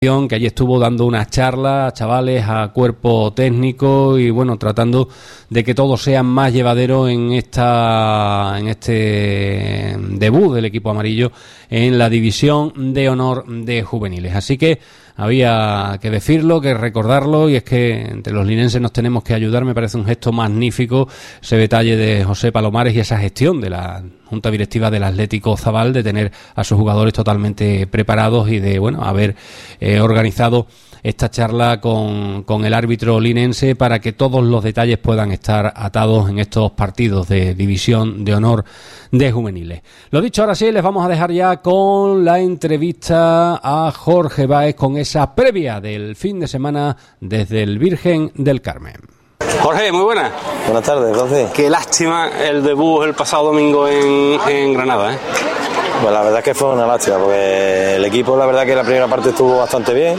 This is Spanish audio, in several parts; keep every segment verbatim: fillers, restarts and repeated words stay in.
que allí estuvo dando una charla a chavales, a cuerpo técnico y bueno, tratando de que todo sea más llevadero en esta en este debut del equipo amarillo en la división de honor de juveniles. Así que había que decirlo, que recordarlo, y es que entre los linenses nos tenemos que ayudar. Me parece un gesto magnífico ese detalle de José Palomares y esa gestión de la Junta Directiva del Atlético Zabal, de tener a sus jugadores totalmente preparados y de, bueno, haber eh, organizado esta charla con, con el árbitro linense para que todos los detalles puedan estar atados en estos partidos de división de honor de juveniles. Lo dicho, ahora sí, les vamos a dejar ya con la entrevista a Jorge Báez con esa previa del fin de semana desde el Virgen del Carmen. Jorge, muy buenas. Buenas tardes, José. Qué lástima el debut el pasado domingo en, en Granada, ¿eh? Pues la verdad es que fue una lástima, porque el equipo, la verdad que la primera parte estuvo bastante bien.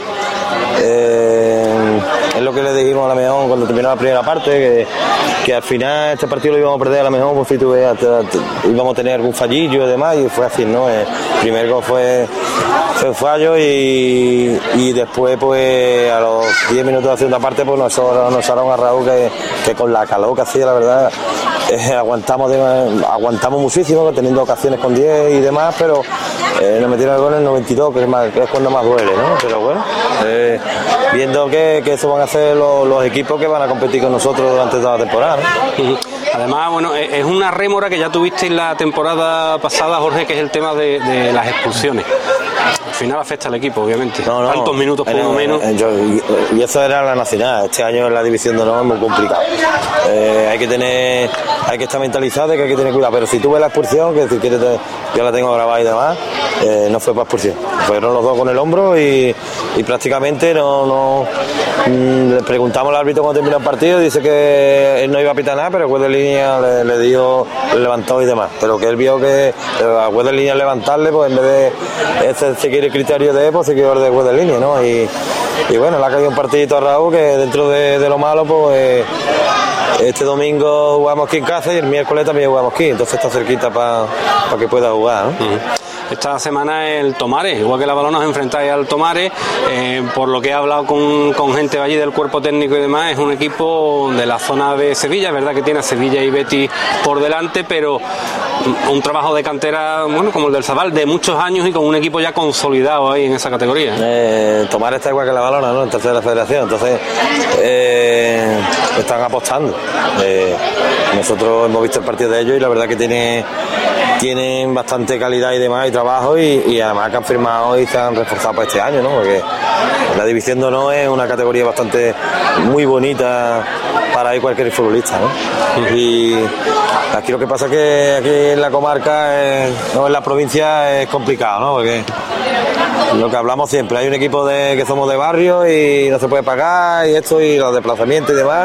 Eh, es lo que le dijimos a la Mejón cuando terminó la primera parte, que, que al final este partido lo íbamos a perder a la Mejón, pues si tú veas, íbamos a tener algún fallillo y demás, y fue así, ¿no? El primer gol fue, fue un fallo y, y después, pues a los diez minutos de la segunda parte, pues nos, nos salieron a Raúl que, que con la calor que hacía, la verdad, eh, aguantamos, de, aguantamos muchísimo, teniendo ocasiones con diez y demás, pero eh, nos metieron el gol en el noventa y dos, que es, más, que es cuando más duele, ¿no? Pero bueno, eh, viendo que, que eso van a hacer los, los equipos que van a competir con nosotros durante toda la temporada, ¿no? Además, bueno, es una rémora que ya tuvisteis la temporada pasada, Jorge, que es el tema de, de las expulsiones. Al final afecta al equipo, obviamente. No, no, tantos minutos por lo menos. Yo, y, y eso era la nacional. Este año en la división de honor es muy complicado. Eh, hay que tener, hay que estar mentalizado de que hay que tener cuidado. Pero si tú ves la expulsión, que si quieres, te, yo la tengo grabada y demás, eh, no fue para expulsión. Fueron los dos con el hombro y, y prácticamente no, no mmm, le preguntamos al árbitro cuando terminó el partido, dice que él no iba a pitar nada, pero el juez de línea le, le dio, le levantó y demás. Pero que él vio que al juez de línea levantarle, pues en vez de ese, seguir el criterio de él, pues seguir el de juez de línea, ¿no? Y, y bueno, le ha caído un partidito a Raúl que dentro de, de lo malo, pues eh, este domingo jugamos aquí en casa y el miércoles también jugamos aquí, entonces está cerquita para pa que pueda jugar, ¿no? Uh-huh. Esta semana el Tomares, igual que la Balona, os enfrentáis al Tomares, eh, por lo que he hablado con, con gente allí del cuerpo técnico y demás, es un equipo de la zona de Sevilla, es verdad que tiene a Sevilla y Betis por delante, pero un trabajo de cantera, bueno, como el del Zabal, de muchos años y con un equipo ya consolidado ahí en esa categoría. Eh, Tomares está igual que la Balona, ¿no? En tercera federación, entonces eh, están apostando. Eh, nosotros hemos visto el partido de ellos y la verdad que tiene, tienen bastante calidad y demás, y trabajo, y, y además que han firmado y se han reforzado para este año, ¿no? Porque la división de honor es una categoría bastante muy bonita para ir cualquier futbolista, ¿no? Y aquí lo que pasa es que aquí en la comarca, eh, no, en la provincia es complicado, ¿no? Porque lo que hablamos siempre, hay un equipo de que somos de barrio y no se puede pagar y esto y los desplazamientos y demás,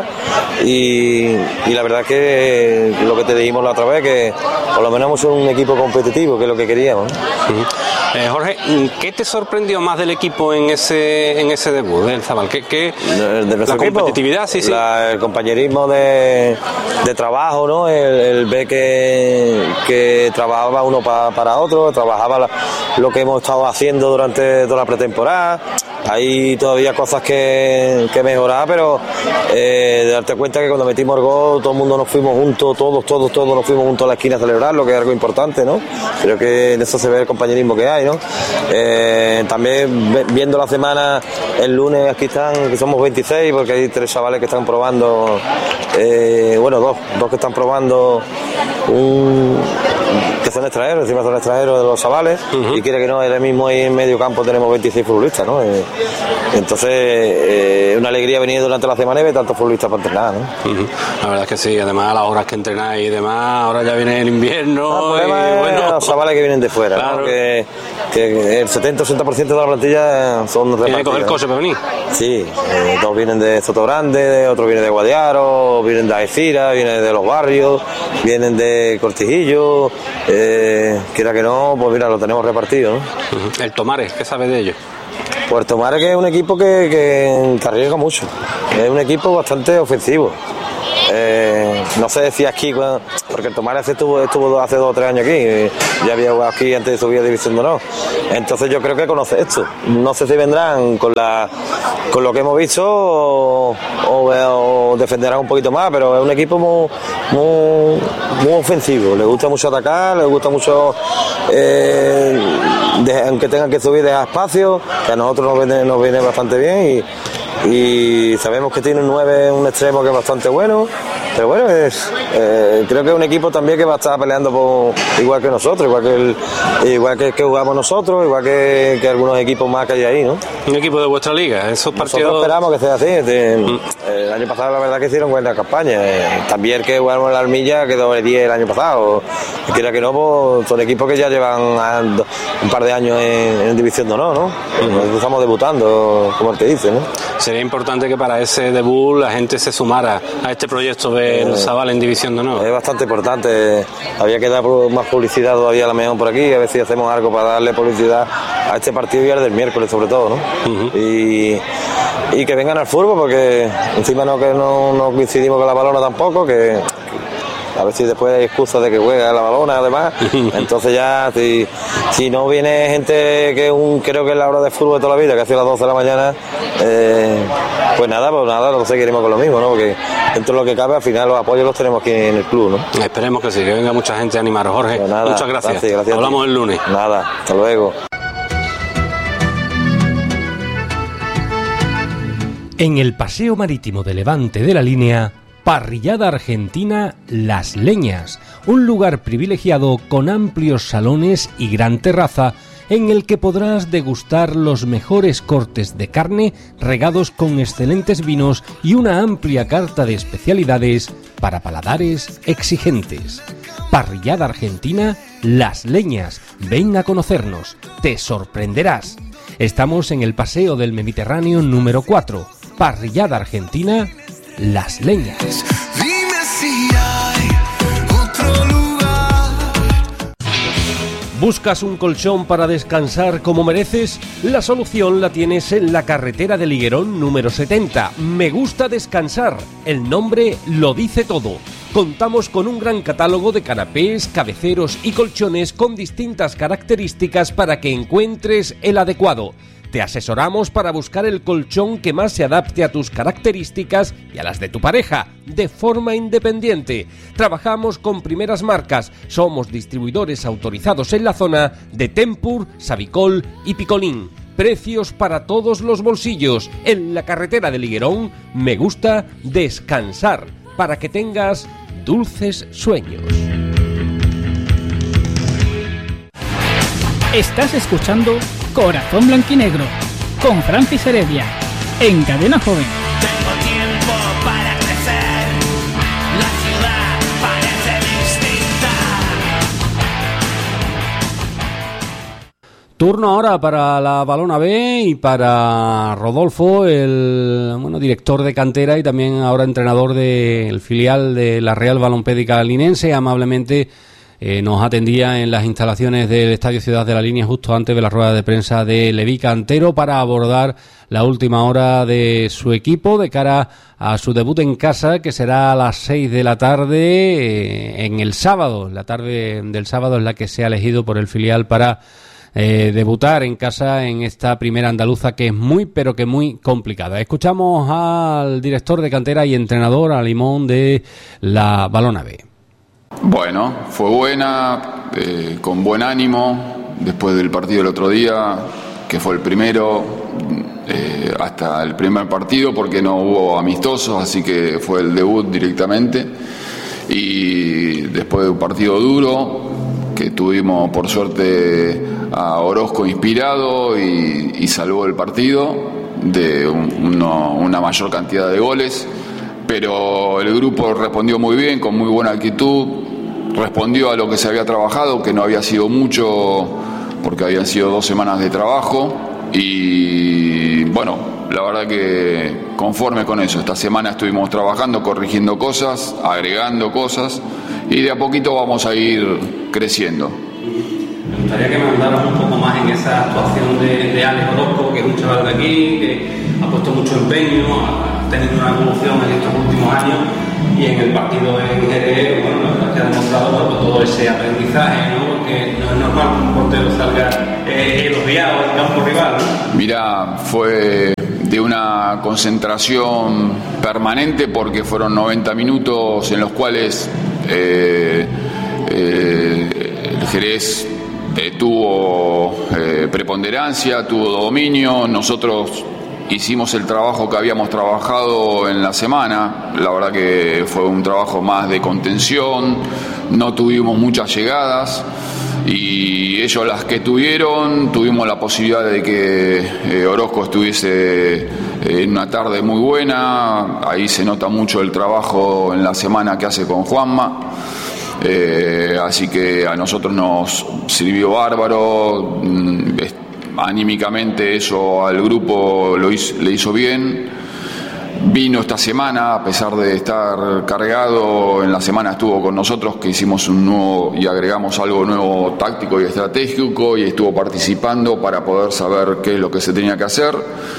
y, y la verdad es que lo que te dijimos la otra vez, que por lo menos somos un equipo competitivo, que es lo que queríamos, ¿no? Uh-huh. eh, Jorge, ¿qué te sorprendió más del equipo en ese en ese debut del Zabal? ¿Qué, qué, ¿De, de la competitividad? Equipo? Sí, sí. La, el compañerismo de, de trabajo, ¿no? El, el ver que, que trabajaba uno pa, para otro, trabajaba la, lo que hemos estado haciendo durante toda la pretemporada. Hay todavía cosas que, que mejorar, pero eh, de darte cuenta que cuando metimos el gol todo el mundo nos fuimos juntos, todos, todos, todos nos fuimos juntos a la esquina a celebrar, lo que es algo importante, ¿no? Creo que en eso se ve el compañerismo que hay, ¿no? Eh, también viendo la semana, el lunes aquí están, que somos veintiséis, porque hay tres chavales que están probando, eh, bueno, dos, dos que están probando un... que son extranjeros, encima son extranjeros de los chavales, uh-huh. Y quiere que no, ahora mismo ahí en medio campo tenemos veintiséis futbolistas, ¿no? Eh, entonces, es eh, una alegría venir durante la semana y ver tantos futbolistas para entrenar, ¿no? Uh-huh. La verdad es que sí, además a las horas que entrenáis y demás, ahora ya viene el invierno. El problema es bueno, los chavales que vienen de fuera, claro. ¿No? Que, que el setenta o ochenta por ciento de la plantilla son de ¿Tiene que coger coche para venir? Sí, eh, dos vienen de Sotogrande, otros vienen de Guadiaro, vienen de Algeciras, vienen de los barrios, vienen de Cortijillo. Eh, quiera que no, pues mira, lo tenemos repartido, ¿no? Uh-huh. El Tomares, ¿qué sabes de ellos? Pues Tomares, que es un equipo que, que, que arriesga mucho, es un equipo bastante ofensivo. Eh, no sé si aquí cuando, porque el Tomares estuvo, estuvo hace dos o tres años aquí, ya había jugado aquí antes de subir a División de Honor. Entonces yo creo que conoce esto. No sé si vendrán con la con lo que hemos visto o, o, o defenderán un poquito más, pero es un equipo muy, muy, muy ofensivo. Le gusta mucho atacar, le gusta mucho, eh, de, aunque tengan que subir, dejar espacio, que a nosotros nos viene, nos viene bastante bien y, y sabemos que tiene un nueve, un extremo que es bastante bueno. Pero bueno, es, eh, creo que es un equipo también que va a estar peleando por, igual que nosotros, igual que el, igual que, que jugamos nosotros, igual que, que algunos equipos más que hay ahí, ¿no? Un equipo de vuestra liga, esos partidos... Nosotros esperamos que sea así. De, mm. El año pasado la verdad que hicieron buena campaña. Eh, también que jugamos en la Armilla quedó de diez el año pasado. Y quiera que no, pues, son equipos que ya llevan un par de años en, en División de Honor, ¿no? Mm. Estamos debutando, como el que dice, ¿no? Sería importante que para ese debut la gente se sumara a este proyecto del eh, Zabal en División de Honor. Es bastante importante. Había que dar más publicidad todavía a la mejor por aquí, a ver si hacemos algo para darle publicidad a este partido y al del miércoles sobre todo, ¿no? Uh-huh. Y, y que vengan al fútbol, porque encima no que no, no coincidimos con la Balona tampoco, que a ver si después hay excusa de que juega la Balona además. Entonces ya si, si no viene gente que un creo que es la hora de fútbol de toda la vida, que hace las doce de la mañana, eh, pues nada, pues nada, lo seguiremos con lo mismo, ¿no? Porque dentro de lo que cabe, al final los apoyos los tenemos aquí en el club, ¿no? Esperemos que sí, que venga mucha gente a animaros, Jorge. Pues nada, muchas gracias. gracias, gracias. Hablamos el lunes. Nada, hasta luego. En el Paseo Marítimo de Levante de la Línea, parrillada argentina Las Leñas, un lugar privilegiado con amplios salones y gran terraza en el que podrás degustar los mejores cortes de carne regados con excelentes vinos y una amplia carta de especialidades para paladares exigentes. Parrillada argentina Las Leñas, ven a conocernos, te sorprenderás. Estamos en el Paseo del Mediterráneo número cuatro, parrillada argentina Las Leñas. Dime si hay otro lugar. ¿Buscas un colchón para descansar como mereces? La solución la tienes en la carretera de Liguerón número setenta. Me gusta descansar. El nombre lo dice todo. Contamos con un gran catálogo de canapés, cabeceros y colchones con distintas características para que encuentres el adecuado. Te asesoramos para buscar el colchón que más se adapte a tus características y a las de tu pareja, de forma independiente. Trabajamos con primeras marcas, somos distribuidores autorizados en la zona de Tempur, Savicol y Picolín. Precios para todos los bolsillos. En la carretera de Liguerón, me gusta descansar, para que tengas dulces sueños. Estás escuchando Corazón Blanquinegro con Francis Heredia en Cadena Joven. Tengo tiempo para crecer. La ciudad parece distinta. Turno ahora para la Balona B y para Rodolfo, el bueno director de cantera y también ahora entrenador del filial de la Real Balompédica Linense. Amablemente Eh, nos atendía en las instalaciones del Estadio Ciudad de la Línea justo antes de la rueda de prensa de Leví Cantero para abordar la última hora de su equipo de cara a su debut en casa, que será a las seis de la tarde eh, en el sábado. La tarde del sábado es la que se ha elegido por el filial para eh, debutar en casa en esta primera andaluza, que es muy pero que muy complicada. Escuchamos al director de cantera y entrenador, a Limón, de la Balona B. Bueno, fue buena, eh, con buen ánimo, después del partido del otro día, que fue el primero, eh, hasta el primer partido, porque no hubo amistosos, así que fue el debut directamente. Y después de un partido duro, que tuvimos por suerte a Orozco inspirado y, y salvó el partido de un, uno, una mayor cantidad de goles. Pero el grupo respondió muy bien, con muy buena actitud, respondió a lo que se había trabajado, que no había sido mucho, porque habían sido dos semanas de trabajo, y bueno, la verdad que conforme con eso. Esta semana estuvimos trabajando, corrigiendo cosas, agregando cosas, y de a poquito vamos a ir creciendo. Me gustaría que me mandaras un poco más en esa actuación de, de Alex Orozco, que es un chaval de aquí, que ha puesto mucho empeño, ha tenido una evolución en estos últimos años. y en el partido en Jerez, bueno, la verdad es que ha demostrado bueno, todo ese aprendizaje, ¿no? Porque no es normal que un portero salga eh, elogiado al campo rival, ¿no? Mirá, fue de una concentración permanente porque fueron noventa minutos en los cuales eh, eh, el Jerez eh, tuvo eh, preponderancia, tuvo dominio. Nosotros hicimos el trabajo que habíamos trabajado en la semana. La verdad que fue un trabajo más de contención, no tuvimos muchas llegadas y ellos las que tuvieron, tuvimos la posibilidad de que eh, Orozco estuviese en una tarde muy buena. Ahí se nota mucho el trabajo en la semana que hace con Juanma. Eh, así que a nosotros nos sirvió bárbaro. Anímicamente eso al grupo lo hizo, le hizo bien. Vino esta semana, a pesar de estar cargado, en la semana estuvo con nosotros, que hicimos un nuevo y agregamos algo nuevo táctico y estratégico, y estuvo participando para poder saber qué es lo que se tenía que hacer.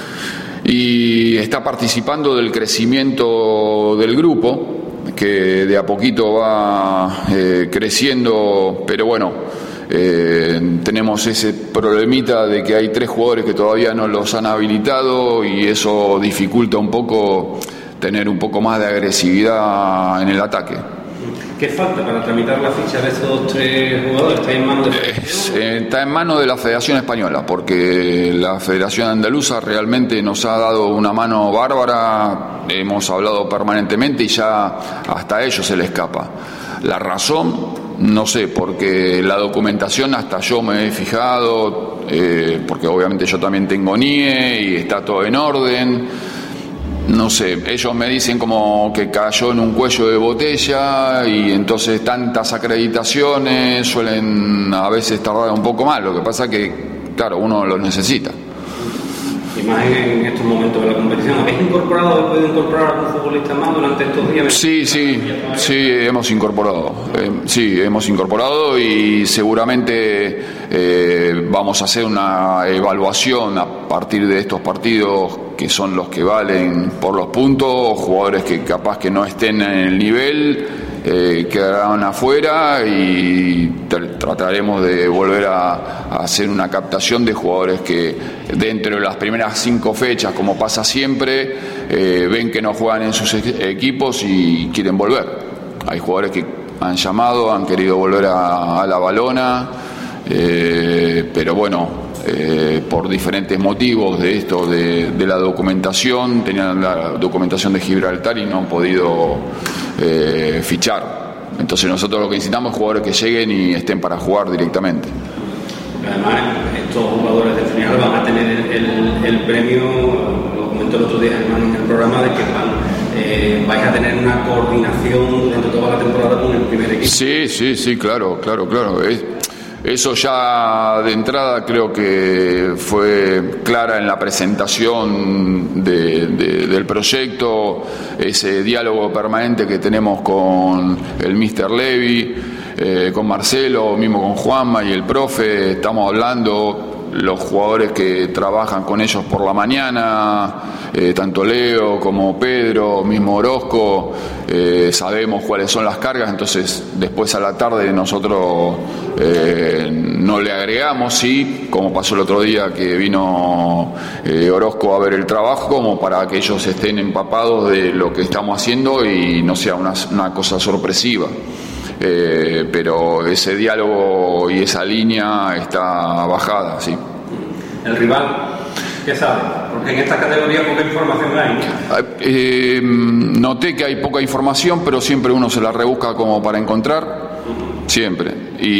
Y está participando del crecimiento del grupo, que de a poquito va eh, creciendo, pero bueno, eh, tenemos ese problemita de que hay tres jugadores que todavía no los han habilitado y eso dificulta un poco tener un poco más de agresividad en el ataque. ¿Qué falta para tramitar la ficha de esos tres jugadores? ¿Está en manos de la Federación? Eh, está en manos de la Federación Española, porque la Federación Andaluza realmente nos ha dado una mano bárbara. Hemos hablado permanentemente y ya hasta a ellos se les escapa. La razón, no sé, porque la documentación hasta yo me he fijado, eh, porque obviamente yo también tengo N I E y está todo en orden. No sé, ellos me dicen como que cayó en un cuello de botella y entonces tantas acreditaciones suelen a veces tardar un poco más. Lo que pasa que, claro, uno los necesita. Y más en estos momentos de la competición. ¿Habéis incorporado, habéis podido incorporar a algún futbolista más durante estos días? Sí, sí, sí, hemos incorporado. Eh, sí, hemos incorporado y seguramente eh, vamos a hacer una evaluación a partir de estos partidos que son los que valen por los puntos. Jugadores que capaz que no estén en el nivel eh, quedarán afuera y tr- trataremos de volver a, a hacer una captación de jugadores que dentro de las primeras cinco fechas, como pasa siempre, eh, ven que no juegan en sus e- equipos y quieren volver. Hay jugadores que han llamado, han querido volver a, a la Valona, eh, pero bueno, Eh, por diferentes motivos de esto, de, de la documentación, tenían la documentación de Gibraltar y no han podido eh, fichar. Entonces nosotros lo que necesitamos es jugadores que lleguen y estén para jugar directamente. Además, estos jugadores del final van a tener el, el, el premio, lo comentó el otro día Germán en el programa, de que van, eh, vais a tener una coordinación durante toda la temporada con el primer equipo. Sí, sí, sí, claro, claro, claro. Es, Eso ya de entrada creo que fue clara en la presentación de, de, del proyecto, ese diálogo permanente que tenemos con el míster Levy, eh, con Marcelo, mismo con Juanma y el profe. Estamos hablando, los jugadores que trabajan con ellos por la mañana, eh, tanto Leo como Pedro, mismo Orozco, eh, sabemos cuáles son las cargas, entonces después a la tarde nosotros eh, no le agregamos, sí, como pasó el otro día que vino eh, Orozco a ver el trabajo, como para que ellos estén empapados de lo que estamos haciendo y no sea una, una cosa sorpresiva. Eh, pero ese diálogo y esa línea está bajada, sí. ¿El rival qué sabe? Porque en esta categoría poca información hay, ¿no? Eh, noté que hay poca información, pero siempre uno se la rebusca como para encontrar, siempre.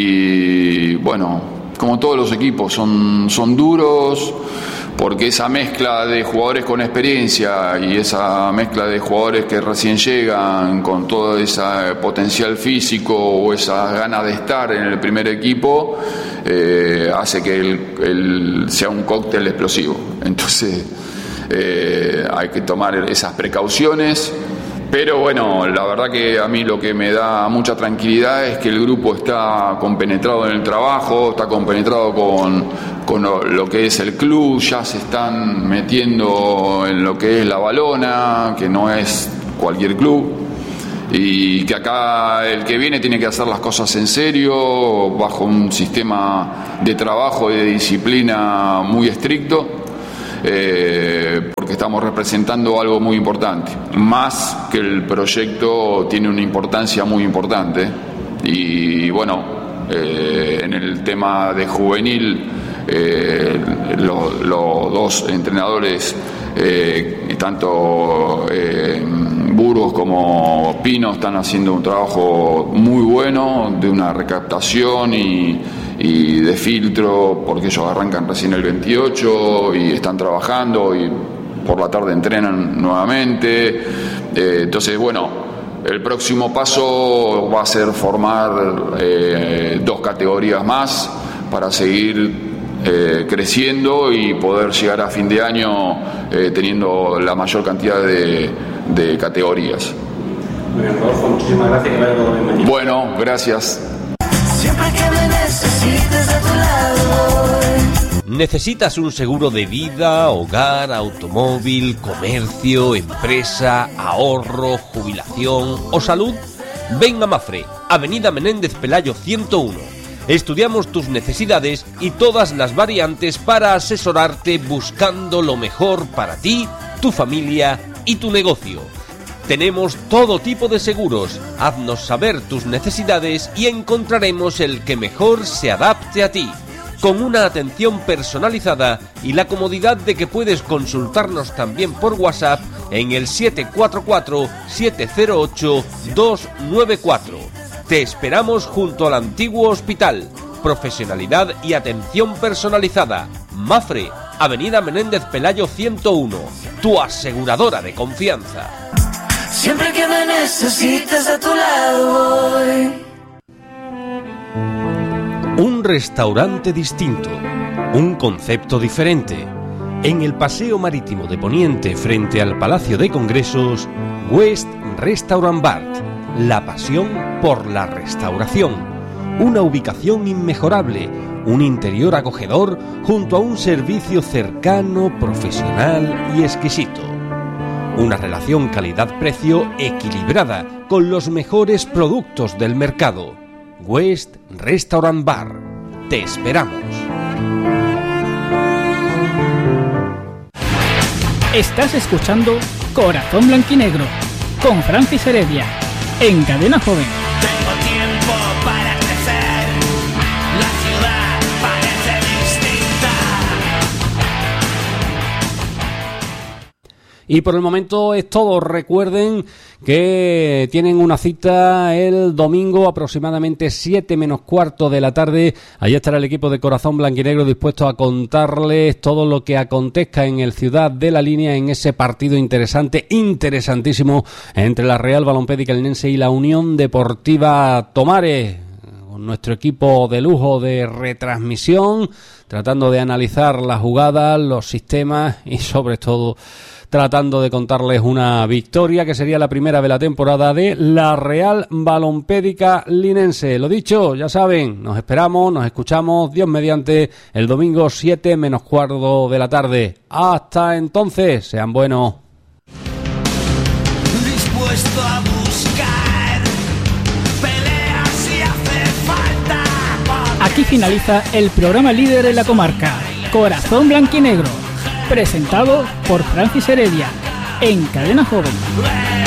Y bueno, como todos los equipos, son, son duros, porque esa mezcla de jugadores con experiencia y esa mezcla de jugadores que recién llegan con todo ese potencial físico o esas ganas de estar en el primer equipo, eh, hace que el, el, sea un cóctel explosivo. Entonces eh, hay que tomar esas precauciones. Pero bueno, la verdad que a mí lo que me da mucha tranquilidad es que el grupo está compenetrado en el trabajo, está compenetrado con, con lo, lo que es el club, ya se están metiendo en lo que es la Valona, que no es cualquier club. y que acá el que viene tiene que hacer las cosas en serio, bajo un sistema de trabajo y de disciplina muy estricto, eh, porque estamos representando algo muy importante, más que el proyecto tiene una importancia muy importante. Y bueno, eh, en el tema de juvenil, eh, los lo dos entrenadores, eh, tanto eh, Burgos como Pino, están haciendo un trabajo muy bueno de una recaptación y, y de filtro, porque ellos arrancan recién el veintiocho y están trabajando y por la tarde entrenan nuevamente. Eh, entonces, bueno, el próximo paso va a ser formar eh, dos categorías más para seguir eh, creciendo y poder llegar a fin de año eh, teniendo la mayor cantidad de, de categorías. Muy bien, Rodolfo, muchísimas gracias, que vaya todo bien mañana. Bueno, gracias. Siempre que me necesites a tu lado. ¿Necesitas un seguro de vida, hogar, automóvil, comercio, empresa, ahorro, jubilación o salud? Ven a Mafre, Avenida Menéndez Pelayo ciento uno. Estudiamos tus necesidades y todas las variantes para asesorarte buscando lo mejor para ti, tu familia y tu negocio. Tenemos todo tipo de seguros. Haznos saber tus necesidades y encontraremos el que mejor se adapte a ti, con una atención personalizada y la comodidad de que puedes consultarnos también por WhatsApp en el siete cuatro cuatro, siete cero ocho, dos nueve cuatro. Te esperamos junto al antiguo hospital. Profesionalidad y atención personalizada. Mafre, Avenida Menéndez Pelayo ciento uno, tu aseguradora de confianza. Siempre que me necesites a tu lado voy. Un restaurante distinto, un concepto diferente. En el Paseo Marítimo de Poniente, frente al Palacio de Congresos, West Restaurant Bar, la pasión por la restauración. Una ubicación inmejorable, un interior acogedor junto a un servicio cercano, profesional y exquisito. Una relación calidad-precio equilibrada con los mejores productos del mercado. West Restaurant Bar. Te esperamos. Estás escuchando Corazón Blanquinegro con Francis Heredia en Cadena Joven. Tengo tiempo para crecer. La ciudad parece distinta. Y por el momento es todo. Recuerden que tienen una cita el domingo aproximadamente siete menos cuarto de la tarde. Allí estará el equipo de Corazón Blanquinegro dispuesto a contarles todo lo que acontezca en el Ciudad de la Línea en ese partido interesante, interesantísimo, entre la Real Balompédica Linense y la Unión Deportiva Tomares. Con nuestro equipo de lujo de retransmisión, tratando de analizar las jugadas, los sistemas y sobre todo tratando de contarles una victoria que sería la primera de la temporada de la Real Balompédica Linense. Lo dicho, ya saben, nos esperamos, nos escuchamos, Dios mediante, el domingo siete menos cuarto de la tarde. Hasta entonces, sean buenos. Dispuesto a buscar peleas si hace falta. Aquí finaliza el programa líder en la comarca, Corazón Blanquinegro, presentado por Francis Heredia en Cadena Joven.